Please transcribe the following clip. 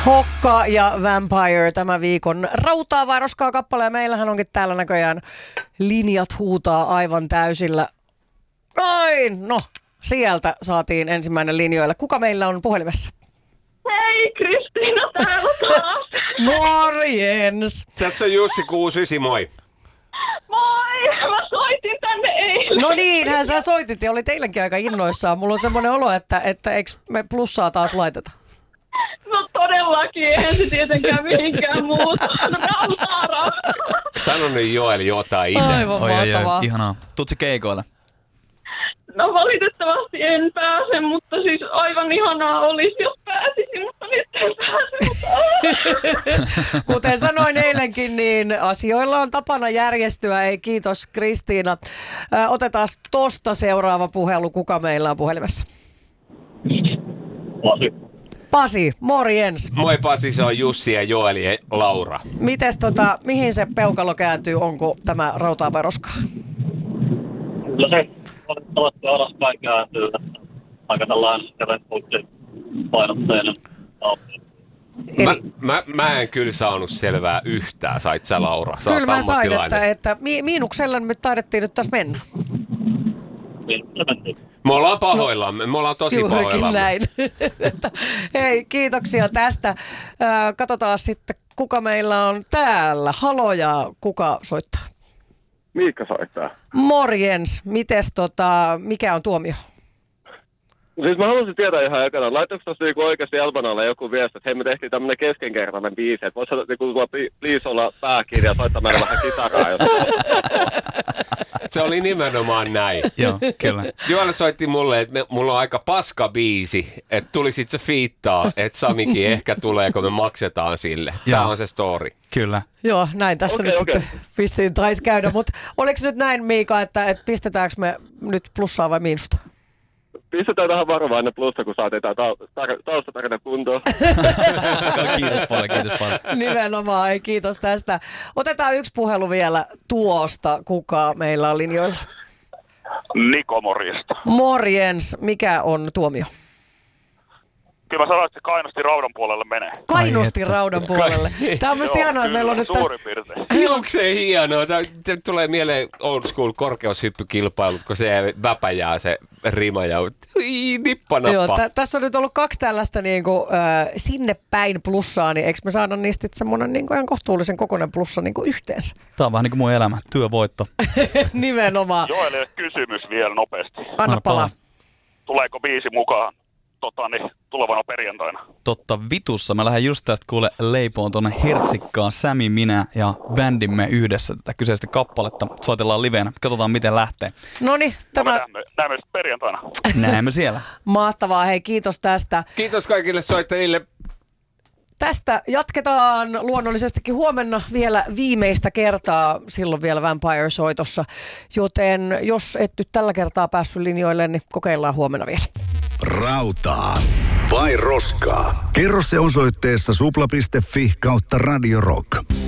Hokka ja Vampire, tämä viikon rautaa vai roskaa kappale. Ja meillähän onkin täällä näköjään linjat huutaa aivan täysillä. Noin, no sieltä saatiin ensimmäinen linjoille. Kuka meillä on puhelimessa? Hei, Kristiina täällä taas. Morjens. Tässä on Jussi 69, moi. Moi, mä soitin tänne eilen. No niinhän sä soitit ja oli teilläkin aika innoissaan. Mulla on semmoinen olo, että eikö me plussaa taas laiteta? No todellakin, eihän se tietenkään mihinkään muuta. Rautaa. Sano nyt Joeli jotain itse. Aivan mahtavaa. Ihanaa. Tuut se keikoille? No valitettavasti en pääse, mutta siis aivan ihanaa olisi, jos pääsisin, mutta nyt en pääse. Kuten sanoin eilenkin, niin asioilla on tapana järjestyä. Ei kiitos Kristiina. Otetaan tosta seuraava puhelu. Kuka meillä on puhelimessa? Pasi, morjens. Moi Pasi, se on Jussi ja Joeli ja Laura. Mites mihin se peukalo kääntyy? Onko tämä rautaa vai roskaa? Kyllä se valitettavasti alaspäin kääntyy. Aika tällainen kävenpuutti painotteinen. Mä en kyllä saanut selvää yhtään. Sait sä Laura? Sä kyllä mä sain, ammattilainen. että miinuksella me taidettiin nyt taas mennä. Me ollaan pahoillamme. Me ollaan tosi Juurikin pahoillamme. näin. Hei, kiitoksia tästä. Katsotaan sitten, kuka meillä on täällä. Halo ja kuka soittaa? Miikka soittaa. Morjens. Mites mikä on tuomio? Siis mä haluaisin tietää ihan ekana, laitetaanko tuossa niinku oikeasti Elbanalle joku viesti, että hei me tehtiin tämmönen keskenkertainen biisi, että vois niinku tulla please olla pääkirja ja soittaa meille vähän kitaraa. Se oli nimenomaan näin. Joo, kyllä. Joel soitti mulle, että mulla on aika paska biisi, että tulisit sä fiittaa, että Samikin ehkä tulee, kun me maksetaan sille. Tää on se story. Kyllä. Joo, näin tässä Okei. vissiin taisi käydä, mutta oliko nyt näin Miika, että pistetäänkö me nyt plussaa vai miinusta? Pistetään tähän varovainen plussa, kun saatiin tää taustatarina kuntoon. Kiitos paljon. Nimenomaan, ei kiitos tästä. Otetaan yksi puhelu vielä tuosta, kuka meillä on linjoilla. Niko, morjesta. Morjens, mikä on tuomio? Kyllä mä sanoin, että se Kainusti raudan puolelle menee. Kainusti raudan puolelle. Tämä on myös ihanaa, että meillä on nyt suurin tästä... piirtein. Onko se hienoa? Tämä tulee mieleen old school korkeushyppykilpailut, kun se väpäjää se rima ja nippanappa. Joo, tässä on nyt ollut kaksi tällaista sinne päin plussaa, niin eikö me saada niistä semmoinen ihan kohtuullisen kokoinen plussa yhteensä? Tää on vähän niin kuin mun elämä, työvoitto. Nimenomaan. Joelille kysymys vielä nopeasti. Anna palaa. Tuleeko biisi mukaan tulevana perjantaina? Totta vitussa. Mä lähden just tästä kuule leipoon tuonne Hertsikkaan. Sami, minä ja bändimme yhdessä tätä kyseistä kappaletta. Soitellaan liveenä. Katsotaan miten lähtee. Noniin, tämä... Näemme perjantaina. Näemme siellä. Mahtavaa, hei kiitos tästä. Kiitos kaikille soittajille. Tästä jatketaan luonnollisestikin huomenna vielä viimeistä kertaa, silloin vielä Vampire-soitossa. Joten jos et nyt tällä kertaa päässyt linjoille, niin kokeillaan huomenna vielä. Rautaa vai roskaa? Kerro se osoitteessa supla.fi/Radio Rock.